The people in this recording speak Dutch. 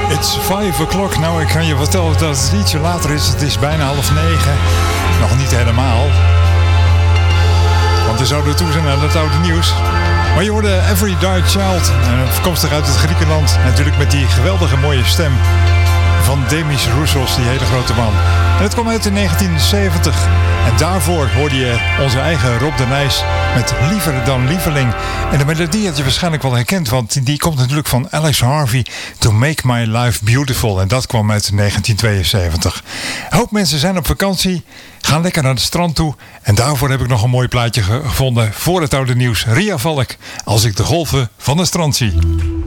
It's 5 o'clock. Nou, ik kan je vertellen dat het ietsje later is. Het is bijna 8:30. Nog niet helemaal. Want we zouden toe zijn aan het oude nieuws. Maar je hoorde Every Dark Child. Afkomstig uit het Griekenland. Natuurlijk met die geweldige mooie stem van Demis Roussos, die hele grote man. En het kwam uit in 1970. En daarvoor hoorde je onze eigen Rob de Nijs met Liever dan Lieveling. En de melodie had je waarschijnlijk wel herkend, want die komt natuurlijk van Alex Harvey, To Make My Life Beautiful. En dat kwam uit 1972. Een hoop mensen zijn op vakantie, gaan lekker naar het strand toe. En daarvoor heb ik nog een mooi plaatje gevonden voor het oude nieuws. Ria Valk, Als ik de golven van het strand zie.